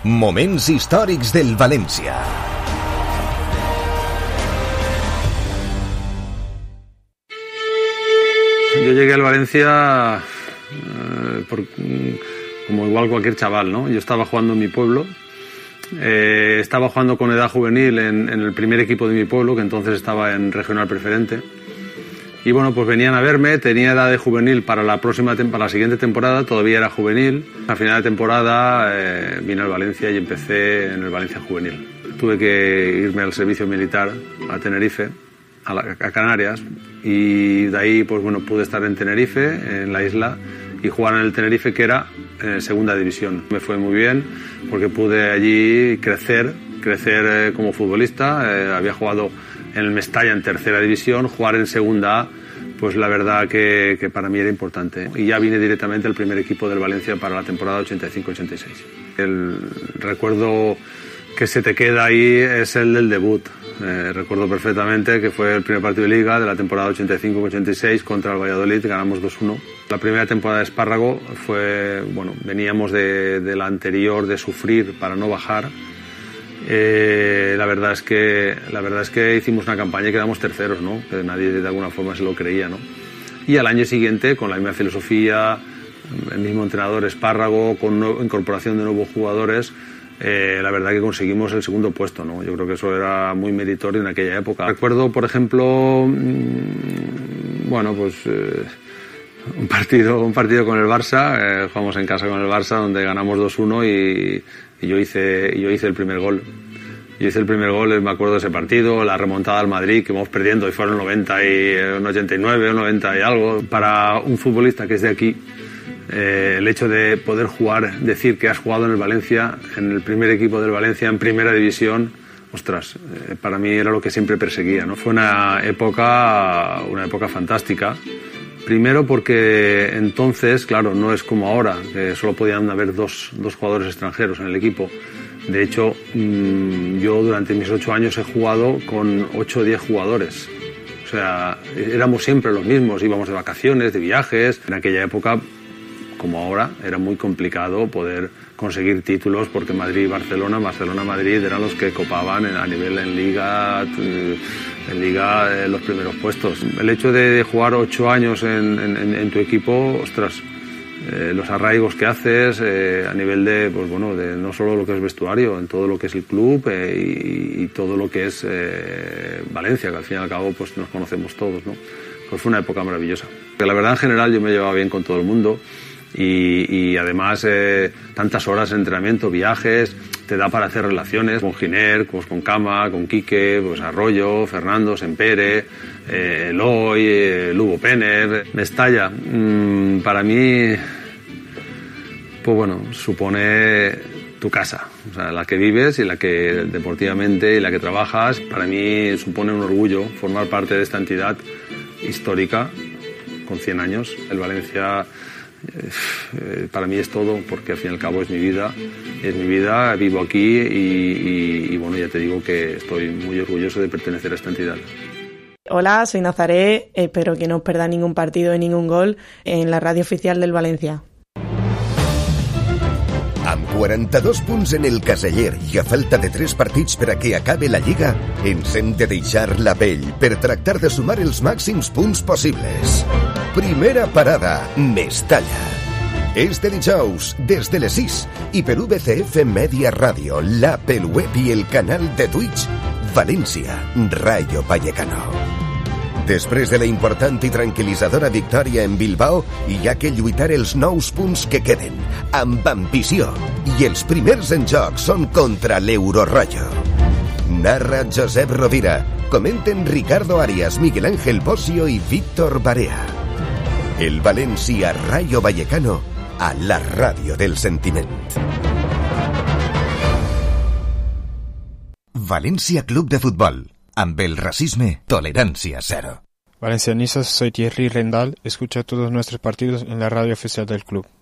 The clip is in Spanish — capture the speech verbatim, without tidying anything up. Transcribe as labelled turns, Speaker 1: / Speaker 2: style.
Speaker 1: Moments històrics del València.
Speaker 2: Yo llegué al Valencia eh, por, como igual cualquier chaval, ¿no? Yo estaba jugando en mi pueblo, eh, estaba jugando con edad juvenil en, en el primer equipo de mi pueblo, que entonces estaba en regional preferente. Y bueno, pues venían a verme, tenía edad de juvenil para la próxima para la siguiente temporada, todavía era juvenil. A final de temporada eh, vine al Valencia y empecé en el Valencia juvenil. Tuve que irme al servicio militar a Tenerife, a, la, a Canarias, y de ahí pues bueno, pude estar en Tenerife, en la isla, y jugar en el Tenerife, que era eh, segunda división. Me fue muy bien porque pude allí crecer, crecer eh, como futbolista. Eh, había jugado en el Mestalla en tercera división, jugar en segunda A, pues la verdad que, que para mí era importante. Y ya vine directamente al primer equipo del Valencia para la temporada ochenta y cinco ochenta y seis. El recuerdo que se te queda ahí es el del debut. Eh, recuerdo perfectamente que fue el primer partido de Liga de la temporada ochenta y cinco ochenta y seis contra el Valladolid, ganamos dos uno. La primera temporada de Espárrago fue, bueno, veníamos de, de la anterior de sufrir para no bajar. Eh, la verdad es que la verdad es que hicimos una campaña y quedamos terceros, ¿no? Que nadie de alguna forma se lo creía, ¿no? Y al año siguiente, con la misma filosofía, el mismo entrenador Espárrago, con no, incorporación de nuevos jugadores, eh, la verdad que conseguimos el segundo puesto, ¿no? Yo creo que eso era muy meritorio en aquella época. Recuerdo, por ejemplo, mmm, bueno, pues eh, un partido un partido con el Barça, eh, jugamos en casa con el Barça, donde ganamos dos uno y Y yo hice, yo hice el primer gol. Yo hice el primer gol, me acuerdo de ese partido, la remontada al Madrid, que vamos perdiendo, y fueron noventa y, un ochenta y nueve, un noventa y algo. Para un futbolista que es de aquí, eh, el hecho de poder jugar, decir que has jugado en el Valencia, en el primer equipo del Valencia, en primera división, ostras, eh, para mí era lo que siempre perseguía, ¿no? Fue una época, una época fantástica. Primero porque entonces, claro, no es como ahora, que solo podían haber dos, dos jugadores extranjeros en el equipo. De hecho, mmm, yo durante mis ocho años he jugado con ocho o diez jugadores. O sea, éramos siempre los mismos, íbamos de vacaciones, de viajes. En aquella época, como ahora, era muy complicado poder conseguir títulos porque Madrid y Barcelona, Barcelona-Madrid eran los que copaban a nivel en Liga, en Liga eh, los primeros puestos. El hecho de jugar ocho años en, en, en tu equipo, ostras, eh, los arraigos que haces eh, a nivel de, pues bueno, de no solo lo que es vestuario, en todo lo que es el club eh, y, y todo lo que es eh, Valencia, que al fin y al cabo pues nos conocemos todos, ¿no? Pues fue una época maravillosa. La verdad, en general, yo me llevaba bien con todo el mundo. Y, y además eh, tantas horas de entrenamiento, viajes, te da para hacer relaciones con Giner, pues con Cama, con Quique, pues Arroyo, Fernando, Sempere, eh, Eloy, eh, Lugo Penner, Mestalla. Mm, para mí, pues bueno, supone tu casa, o sea, la que vives y la que deportivamente y la que trabajas. Para mí supone un orgullo formar parte de esta entidad histórica con cien años. El Valencia Eh, para mí es todo, porque al fin y al cabo es mi vida, es mi vida, vivo aquí y, y, y bueno, ya te digo que estoy muy orgulloso de pertenecer a esta entidad.
Speaker 3: Hola, soy Nazaré, espero que no os perdáis ningún partido y ningún gol en la radio oficial del Valencia.
Speaker 1: Amb quaranta-dos punts en el caseller i a falta de tres partits per a que acabe la Lliga, ens hem de deixar la pell per tractar de sumar els màxims punts possibles. Primera parada, Mestalla. És de dijous, des de les sis, i per U V C F Media Ràdio, l'app, el web i el canal de Twitch, València, Rayo Vallecano. Després de la important i tranquil·litzadora victòria en Bilbao, hi ha que lluitar els nous punts que queden, amb ambició, i els primers en joc són contra l'Eurorollo. Narra Josep Rovira, comenten Ricardo Arias, Miguel Ángel Bosio i Víctor Barea. El València Rayo Vallecano a la ràdio del sentiment. València Club de Futbol. Amb el racisme, tolerancia cero.
Speaker 4: Valencianistas, soy Thierry Rendal. Escucha todos nuestros partidos en la radio oficial del club.